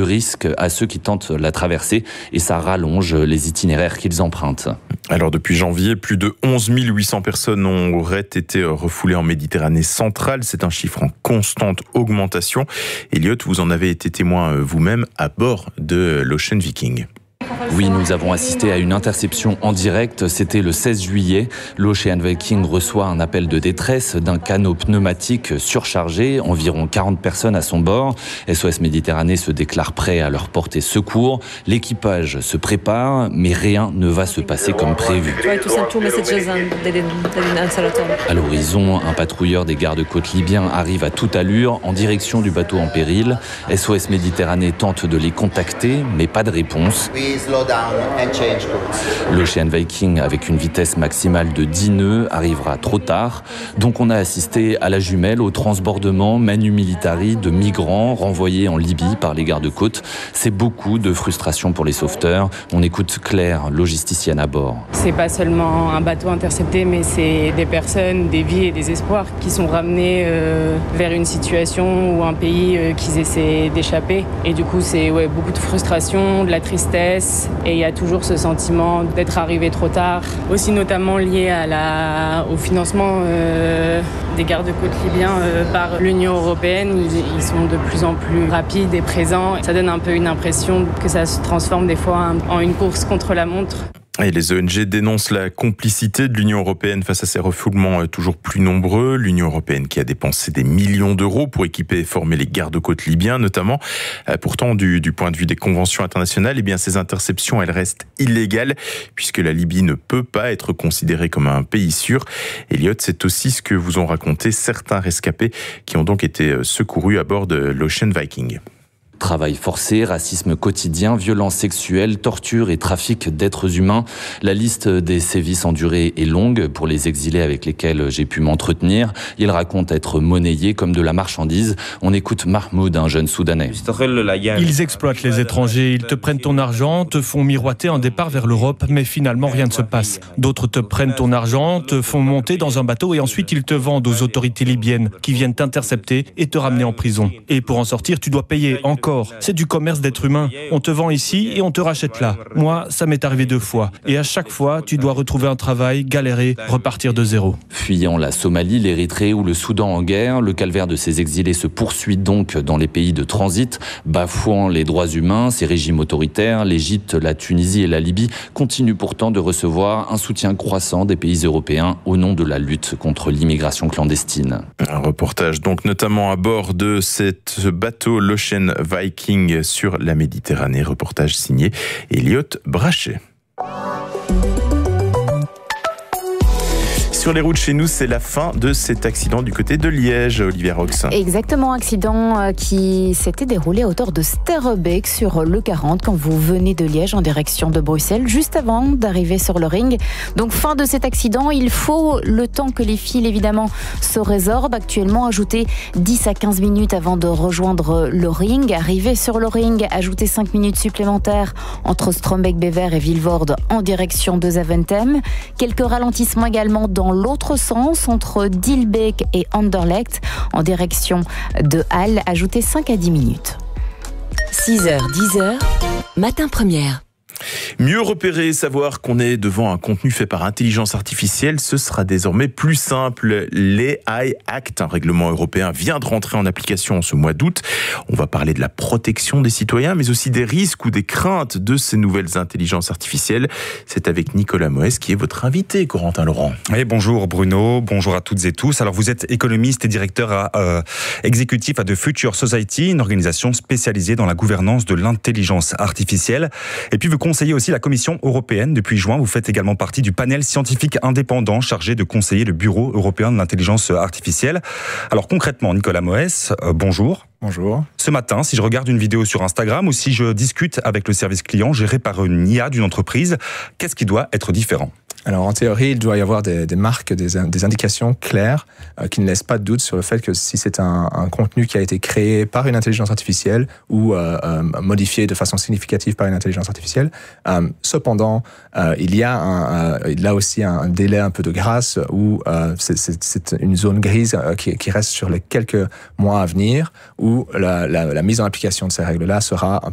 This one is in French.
risque à ceux qui tentent la traversée et ça rallonge les itinéraires qu'ils empruntent. Alors depuis janvier, plus de 11 800 personnes auraient été refoulées en Méditerranée centrale. C'est un chiffre en constante augmentation. Elliot, vous en avez été témoin vous-même à bord de l'Ocean Viking. Oui, nous avons assisté à une interception en direct. C'était le 16 juillet. L'Ocean Viking reçoit un appel de détresse d'un canot pneumatique surchargé. Environ 40 personnes à son bord. SOS Méditerranée se déclare prêt à leur porter secours. L'équipage se prépare, mais rien ne va se passer comme prévu. À l'horizon, un patrouilleur des gardes-côtes libyens arrive à toute allure en direction du bateau en péril. SOS Méditerranée tente de les contacter, mais pas de réponse. L'Ocean Viking, avec une vitesse maximale de 10 nœuds, arrivera trop tard. Donc on a assisté à la jumelle, au transbordement manu militari de migrants renvoyés en Libye par les gardes-côtes. C'est beaucoup de frustration pour les sauveteurs. On écoute Claire, logisticienne à bord. C'est pas seulement un bateau intercepté, mais c'est des personnes, des vies et des espoirs qui sont ramenés vers une situation ou un pays qu'ils essaient d'échapper. Et du coup, c'est beaucoup de frustration, de la tristesse. Et il y a toujours ce sentiment d'être arrivé trop tard, aussi notamment lié au financement des gardes-côtes libyens par l'Union européenne. Ils sont de plus en plus rapides et présents. Ça donne un peu une impression que ça se transforme des fois en une course contre la montre. Et les ONG dénoncent la complicité de l'Union européenne face à ces refoulements toujours plus nombreux. L'Union européenne qui a dépensé des millions d'euros pour équiper et former les gardes-côtes libyens, notamment. Pourtant, du point de vue des conventions internationales, ces interceptions, elles restent illégales puisque la Libye ne peut pas être considérée comme un pays sûr. Elliot, c'est aussi ce que vous ont raconté certains rescapés qui ont donc été secourus à bord de l'Ocean Viking. Travail forcé, racisme quotidien, violences sexuelles, torture et trafic d'êtres humains. La liste des sévices endurés est longue pour les exilés avec lesquels j'ai pu m'entretenir. Ils racontent être monnayés comme de la marchandise. On écoute Mahmoud, un jeune Soudanais. Ils exploitent les étrangers, ils te prennent ton argent, te font miroiter un départ vers l'Europe, mais finalement rien ne se passe. D'autres te prennent ton argent, te font monter dans un bateau et ensuite ils te vendent aux autorités libyennes qui viennent t'intercepter et te ramener en prison. Et pour en sortir, tu dois payer encore. C'est du commerce d'êtres humains. On te vend ici et on te rachète là. Moi, ça m'est arrivé 2 fois. Et à chaque fois, tu dois retrouver un travail, galérer, repartir de zéro. Fuyant la Somalie, l'Érythrée ou le Soudan en guerre, le calvaire de ces exilés se poursuit donc dans les pays de transit, bafouant les droits humains, ces régimes autoritaires. L'Égypte, la Tunisie et la Libye continuent pourtant de recevoir un soutien croissant des pays européens au nom de la lutte contre l'immigration clandestine. Un reportage donc notamment à bord de ce bateau, l'Ocean Viking sur la Méditerranée. Reportage signé Elliot Brachet. Sur les routes chez nous, c'est la fin de cet accident du côté de Liège, Olivia Rox. Exactement, accident qui s'était déroulé à hauteur de Sterrebeek sur le 40 quand vous venez de Liège en direction de Bruxelles, juste avant d'arriver sur le ring. Donc fin de cet accident, il faut le temps que les fils évidemment se résorbent. Actuellement, ajouter 10 à 15 minutes avant de rejoindre le ring. Arriver sur le ring, ajouter 5 minutes supplémentaires entre Strombeek-Bever et Vilvoorde en direction de Zaventem. Quelques ralentissements également dans l'autre sens entre Dilbeek et Anderlecht en direction de Halle, ajouter 5 à 10 minutes. 6h, 10h, matin première. Mieux repérer, savoir qu'on est devant un contenu fait par intelligence artificielle, ce sera désormais plus simple. L'AI Act, un règlement européen, vient de rentrer en application en ce mois d'août. On va parler de la protection des citoyens, mais aussi des risques ou des craintes de ces nouvelles intelligences artificielles. C'est avec Nicolas Moès qui est votre invité, Corentin Laurent. Et bonjour Bruno, bonjour à toutes et tous. Alors vous êtes économiste et directeur exécutif à The Future Society, une organisation spécialisée dans la gouvernance de l'intelligence artificielle. Et puis vous conseillez aussi la Commission européenne depuis juin. Vous faites également partie du panel scientifique indépendant chargé de conseiller le Bureau européen de l'intelligence artificielle. Alors concrètement, Nicolas Moès, bonjour. Bonjour. Ce matin, si je regarde une vidéo sur Instagram ou si je discute avec le service client géré par une IA d'une entreprise, qu'est-ce qui doit être différent ? Alors en théorie, il doit y avoir des marques, des indications claires qui ne laissent pas de doute sur le fait que si c'est un contenu qui a été créé par une intelligence artificielle ou modifié de façon significative par une intelligence artificielle. Cependant, il y a là aussi un délai un peu de grâce où c'est une zone grise qui reste sur les quelques mois à venir où la mise en application de ces règles-là sera